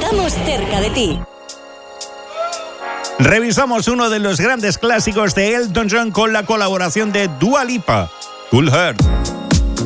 Estamos cerca de ti. Revisamos uno de los grandes clásicos de Elton John con la colaboración de Dua Lipa, Cool Heart.